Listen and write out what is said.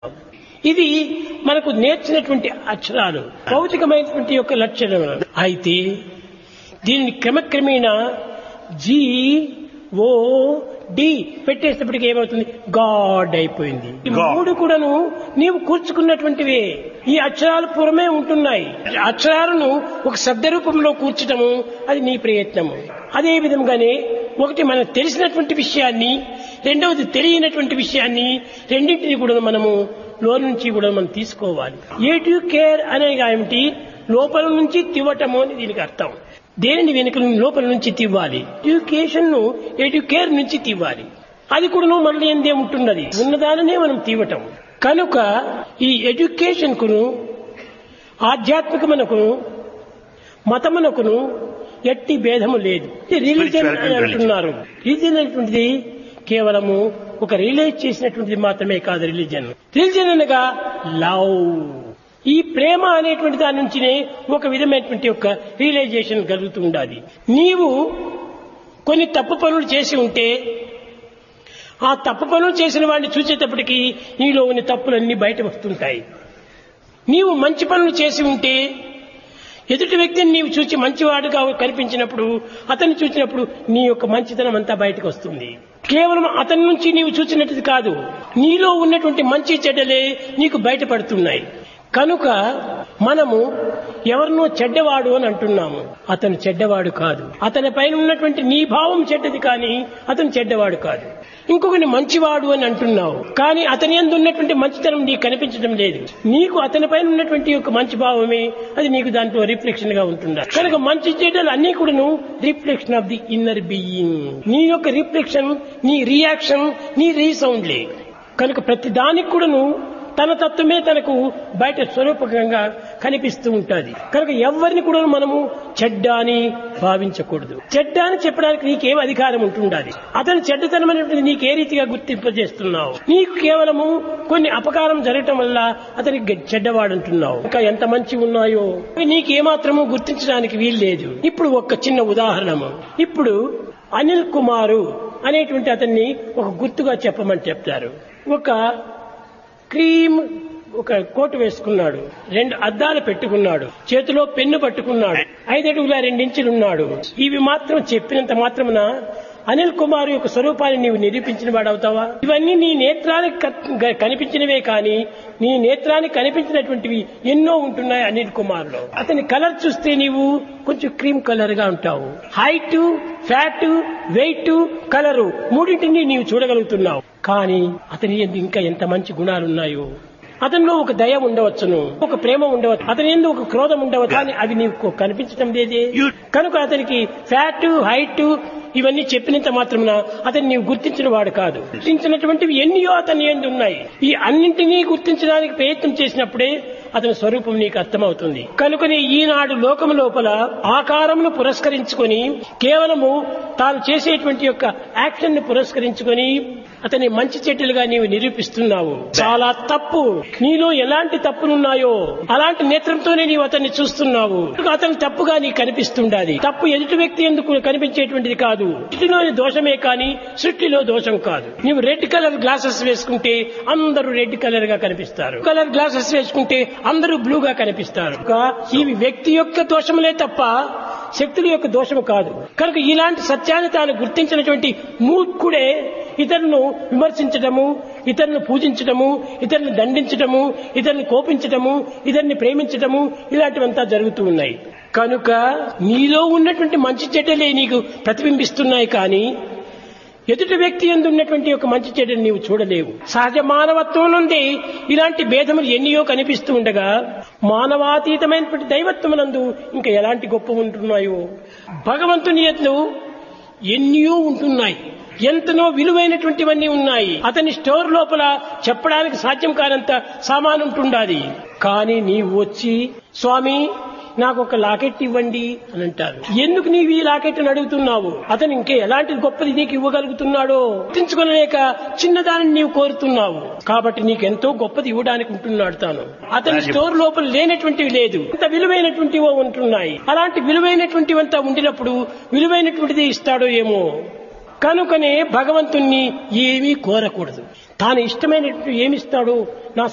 ఇది మనకు నేర్చినటువంటి అక్షరాలు, భౌతికమైనటువంటి యొక్క లక్షణాలు. అయితే దీనిని క్రమక్రమేణా జీ ఓ డి పెట్టేసినప్పటికీ ఏమవుతుంది? గాడ్ అయిపోయింది. ఈ మూడు కూడాను నీవు కూర్చుకున్నటువంటివే. ఈ అక్షరాలు పూర్వమే ఉంటున్నాయి. అక్షరాలను ఒక శబ్ద రూపంలో కూర్చటము అది నీ ప్రయత్నము. అదే విధంగానే ఒకటి మనకు తెలిసినటువంటి విషయాన్ని, రెండవది తెలియనటువంటి విషయాన్ని, రెండింటినీ కూడా మనము లోన్ నుంచి కూడా మనం తీసుకోవాలి. ఎడ్యుకేర్ అనేది ఏమిటి? లోపల నుంచి తివ్వటము అని దీనికి అర్థం. దేనిని వెనుక లోపల నుంచి తివ్వాలి. ఎడ్యుకేషన్ ను ఎడ్యుకేర్ నుంచి తివ్వాలి. అది కూడా మనలో ఎందే ఉంటున్నది, ఉన్నదాననే మనం తీవటం. కనుక ఈ ఎడ్యుకేషన్ కును, ఆధ్యాత్మికమునకును, మతమునకును ఎట్టి భేదము లేదు. రిలీజన్ అని అంటున్నారు. రిలీజన్ అనేటువంటిది కేవలము ఒక రిలీజ్ చేసినటువంటిది మాత్రమే కాదు. రిలీజన్ అనగా లవ్, ఈ ప్రేమ అనేటువంటి దాని నుంచినే ఒక విధమైనటువంటి ఒక రియలైజేషన్ కలుగుతూ ఉండాలి. నీవు కొన్ని తప్పు పనులు చేసి ఉంటే ఆ తప్పు పనులు చేసిన వాడిని చూసేటప్పటికీ నీలో ఉన్న తప్పులన్నీ బయట వస్తుంటాయి. నీవు మంచి పనులు చేసి ఉంటే ఎదుటి వ్యక్తిని నీవు చూసి మంచివాడుగా కనిపించినప్పుడు, అతన్ని చూసినప్పుడు నీ యొక్క మంచితనం అంతా బయటకు వస్తుంది. కేవలం అతని నుంచి నీవు చూసినట్టు కాదు, నీలో ఉన్నటువంటి మంచి చెడ్డలే నీకు బయటపడుతున్నాయి. కనుక మనము ఎవరినో చెడ్డవాడు అని అంటున్నాము. అతను చెడ్డవాడు కాదు. అతని పైన ఉన్నటువంటి నీ భావం చెడ్డది, కానీ అతను చెడ్డవాడు కాదు. ఇంకొకరిని మంచివాడు అని అంటున్నావు, కానీ అతని యందు ఉన్నటువంటి మంచితనం నీకు కనిపించడం లేదు. నీకు అతని పైన ఉన్నటువంటి యొక్క మంచి భావమే అది నీకు దాంట్లో రిఫ్లెక్షన్ గా ఉంటుందా. కనుక మంచి చెడ్డలు అన్ని కూడాను reflection of the inner being. నీ యొక్క రిఫ్లెక్షన్, నీ రియాక్షన్, నీ రీసౌండ్లే. కనుక ప్రతి దానికి కూడాను తన తత్వమే తనకు బయట స్వరూపకంగా కనిపిస్తూ ఉంటుంది. కనుక ఎవరిని కూడా మనము చెడ్డ అని భావించకూడదు. చెడ్డ అని చెప్పడానికి నీకేం అధికారం ఉంటుండాలి? అతని చెడ్డతనం అనేటువంటి నీకు ఏ రీతిగా గుర్తింపజేస్తున్నావు? నీకు కేవలము కొన్ని అపకారం జరగటం వల్ల అతనికి చెడ్డవాడంటున్నావు. ఇంకా ఎంత మంచి ఉన్నాయో నీకేమాత్రము గుర్తించడానికి వీల్లేదు. ఇప్పుడు ఒక చిన్న ఉదాహరణ. ఇప్పుడు అనిల్ కుమారు అనేటువంటి అతన్ని ఒక గుర్తుగా చెప్పమని చెప్తారు. ఒక క్రీమ్ ఒక కోటు వేసుకున్నాడు, 2 అద్దాలు పెట్టుకున్నాడు, చేతిలో పెన్ను పట్టుకున్నాడు, 5 అడుగుల 2 ఇంచులు ఉన్నాడు. ఇవి మాత్రం చెప్పినంత మాత్రమున అనిల్ కుమార్ యొక్క స్వరూపాన్ని నీవు నిరూపించిన వాడవుతావా? ఇవన్నీ నీ నేత్రానికి కనిపించినవే, కానీ నీ నేత్రానికి కనిపించినటువంటివి ఎన్నో ఉంటున్నాయి అనిల్ కుమార్ లో. అతని కలర్ చూస్తే నీవు కొంచెం క్రీమ్ కలర్ గా ఉంటావు. హైట్, ఫ్యాట్, వెయిట్, కలరు మూడింటిని నీవు చూడగలుగుతున్నావు. కానీ అతని ఇంకా ఎంత మంచి గుణాలు ఉన్నాయో. అతనిలో ఒక దయ ఉండవచ్చును, ఒక ప్రేమ ఉండవచ్చు, అతని ఎందు ఒక క్రోధం ఉండవచ్చు, కానీ అవి నీకు కనిపించడం లేదే. కనుక అతనికి ఫ్యాట్, హైట్ ఇవన్నీ చెప్పినంత మాత్రమున అతన్ని నీవు గుర్తించిన వాడు కాదు. గుర్తించినటువంటివి ఎన్నో అతని ఎందు ఉన్నాయి. ఈ అన్నింటినీ గుర్తించడానికి ప్రయత్నం చేసినప్పుడే అతని స్వరూపం నీకు అర్థమవుతుంది. కనుకనే ఈనాడు లోకం లోపల ఆకారమును పురస్కరించుకొని, కేవలము తాను చేసేటువంటి యొక్క యాక్షన్ ని పురస్కరించుకొని అతని మంచి చెడ్డలుగా నీవు నిరూపిస్తున్నావు. చాలా తప్పు. నీలో ఎలాంటి తప్పులున్నాయో అలాంటి నేత్రంతోనే నీవు అతన్ని చూస్తున్నావు. అతని తప్పుగా నీకు కనిపిస్తుండాలి. తప్పు ఎదుటి వ్యక్తి ఎందుకు కనిపించేటువంటిది కాదు. సృష్టిలోని దోషమే కానీ సృష్టిలో దోషం కాదు. నీవు రెడ్ కలర్ గ్లాసెస్ వేసుకుంటే అందరూ రెడ్ కలర్ గా కనిపిస్తారు. కలర్ గ్లాసెస్ వేసుకుంటే అందరూ బ్లూగా కనిపిస్తారు. ఇవి వ్యక్తి యొక్క దోషములే తప్ప శక్తుల యొక్క దోషము కాదు. కనుక ఇలాంటి సత్యాన్ని తాను గుర్తించినటువంటి మూర్ఖుడే ఇతరులను విమర్శించడము, ఇతరులను పూజించడము, ఇతరులను దండించడము, ఇతరులను కోపించడము, ఇతరుని ప్రేమించడము ఇలాంటివంతా జరుగుతూ ఉన్నాయి. కనుక నీలో ఉన్నటువంటి మంచి చెడ్డలే నీకు ప్రతిబింబిస్తున్నాయి, కానీ ఎదుటి వ్యక్తి యందు ఉన్నటువంటి ఒక మంచి చెడ్డని నీవు చూడలేవు. సహజ మానవత్వం నుండి ఇలాంటి భేదములు ఎన్నో కనిపిస్తూ ఉండగా మానవాతీతమైనటువంటి దైవత్వమునందు ఇంకా ఎలాంటి గొప్ప ఉంటున్నాయో. భగవంతుని యందు ఎన్నో ఉంటున్నాయి, ఎంతనో విలువైనటువంటివన్నీ ఉన్నాయి. అతని స్టోర్ లోపల చెప్పడానికి సాధ్యం కానంత సామాను ఉంటుండాలి. కానీ నీవు వచ్చి స్వామి నాకు ఒక లాకెట్ ఇవ్వండి అని అంటారు. ఎందుకు నీవు ఈ లాకెట్ అని అడుగుతున్నావు? అతను ఇంకే ఎలాంటి గొప్పది నీకు ఇవ్వగలుగుతున్నాడో గుర్తించుకోలేక చిన్నదానిని నీవు కోరుతున్నావు. కాబట్టి నీకెంతో గొప్పది ఇవ్వడానికి ఉంటున్నాడు తాను. అతని స్టోర్ లోపల లేనటువంటివి లేదు, ఇంత విలువైనటువంటివో ఉంటున్నాయి. అలాంటి విలువైనటువంటివంతా ఉండినప్పుడు విలువైనటువంటిది ఇస్తాడో ఏమో. కనుకనే భగవంతుణ్ణి ఏమీ కోరకూడదు. తాను ఇష్టమైనటువంటి ఏమిస్తాడో నా